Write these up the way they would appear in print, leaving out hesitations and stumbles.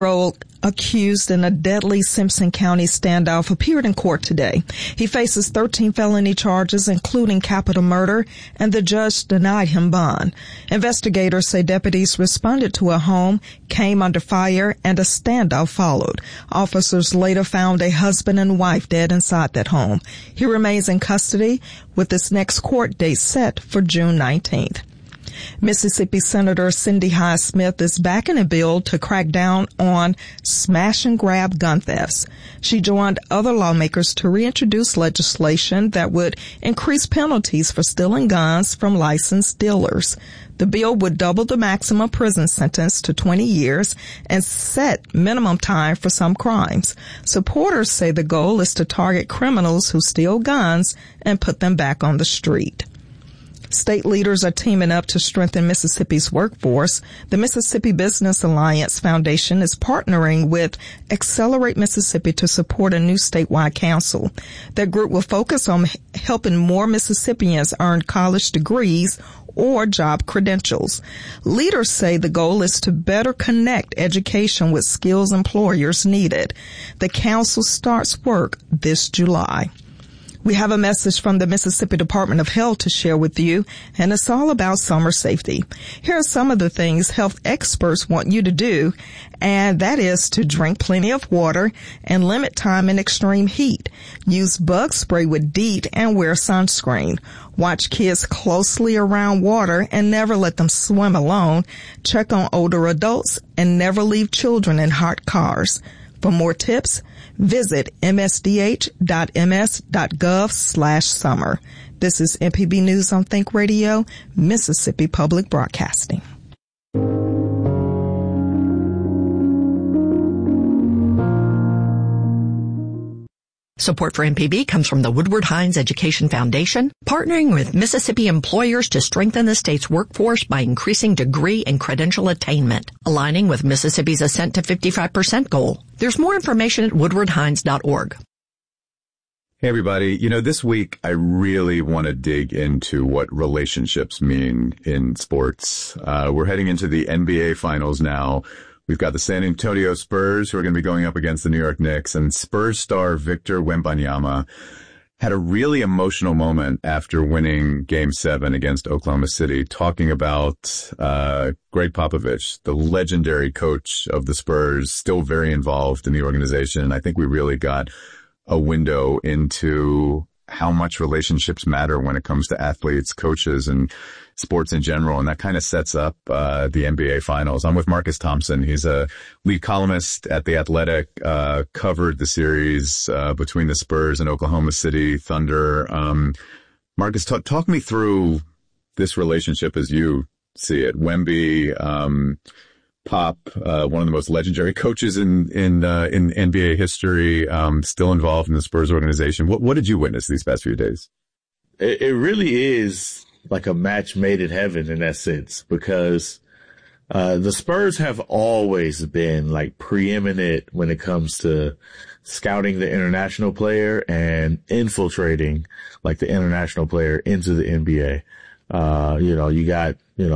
Old accused in a deadly Simpson County standoff appeared in court today. He faces 13 felony charges, including capital murder, and the judge denied him bond. Investigators say deputies responded to a home, came under fire, and a standoff followed. Officers later found a husband and wife dead inside that home. He remains in custody with his next court date set for June 19th. Mississippi Senator Cindy Hyde Smith is backing a bill to crack down on smash and grab gun thefts. She joined other lawmakers to reintroduce legislation that would increase penalties for stealing guns from licensed dealers. The bill would double the maximum prison sentence to 20 years and set minimum time for some crimes. Supporters say the goal is to target criminals who steal guns and put them back on the street. State leaders are teaming up to strengthen Mississippi's workforce. The Mississippi Business Alliance Foundation is partnering with Accelerate Mississippi to support a new statewide council. That group will focus on helping more Mississippians earn college degrees or job credentials. Leaders say the goal is to better connect education with skills employers needed. The council starts work this July. We have a message from the Mississippi Department of Health to share with you, and it's all about summer safety. Here are some of the things health experts want you to do, and that is to drink plenty of water and limit time in extreme heat. Use bug spray with DEET and wear sunscreen. Watch kids closely around water and never let them swim alone. Check on older adults and never leave children in hot cars. For more tips, visit msdh.ms.gov/summer. This is MPB News on Think Radio, Mississippi Public Broadcasting. Support for MPB comes from the Woodward Hines Education Foundation, partnering with Mississippi employers to strengthen the state's workforce by increasing degree and credential attainment, aligning with Mississippi's Ascent to 55% goal. There's more information at woodwardhines.org. Hey, everybody. This week I really want to dig into what relationships mean in sports. We're heading into the NBA Finals now. We've got the San Antonio Spurs who are going to be going up against the New York Knicks, and Spurs star Victor Wembanyama had a really emotional moment after winning Game 7 against Oklahoma City, talking about Greg Popovich, the legendary coach of the Spurs, still very involved in the organization. I think we really got a window into how much relationships matter when it comes to athletes, coaches, and sports in general. And that kind of sets up the NBA Finals. I'm with Marcus Thompson. He's a lead columnist at The Athletic, covered the series between the Spurs and Oklahoma City Thunder. Marcus, talk me through this relationship as you see it. Wemby, Pop, one of the most legendary coaches in NBA history, still involved in the Spurs organization. What did you witness these past few days? It really is like a match made in heaven in that sense, because the Spurs have always been like preeminent when it comes to scouting the international player and infiltrating like the international player into the NBA. You got,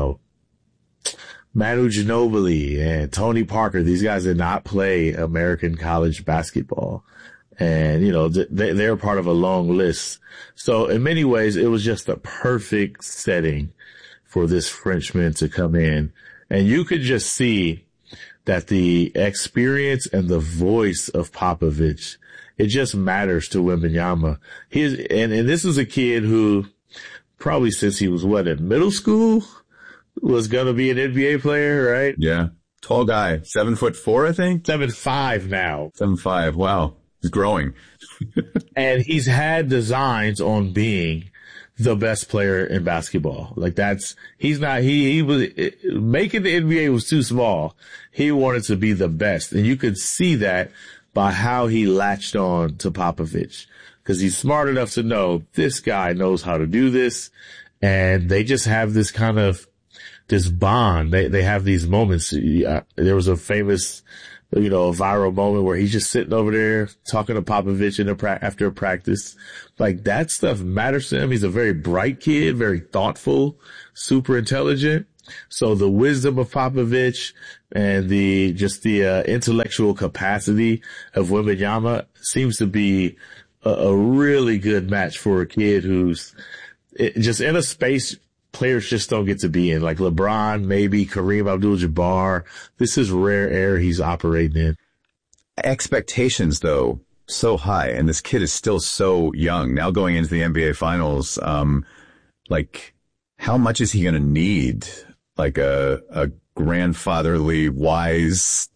Manu Ginobili and Tony Parker. These guys did not play American college basketball. And, they're part of a long list. So in many ways, it was just a perfect setting for this Frenchman to come in. And you could just see that the experience and the voice of Popovich, it just matters to Wembanyama. And this is a kid who probably since he was in middle school was going to be an NBA player, right? Yeah. Tall guy, 7'4", I think. 7'5" now. 7'5". Wow. He's growing. And he's had designs on being the best player in basketball. Like he was making the NBA was too small. He wanted to be the best. And you could see that by how he latched on to Popovich, because he's smart enough to know this guy knows how to do this. And they just have this kind of, this bond. They have these moments. There was a famous, a viral moment where he's just sitting over there talking to Popovich after a practice. Like, that stuff matters to him. He's a very bright kid, very thoughtful, super intelligent. So the wisdom of Popovich and the intellectual capacity of Wembanyama seems to be a really good match for a kid who's just in a space players just don't get to be in. Like LeBron, maybe Kareem Abdul-Jabbar. This is rare air he's operating in. Expectations, though, so high, and this kid is still so young. Now going into the NBA Finals, how much is he going to need? Like a grandfatherly, wise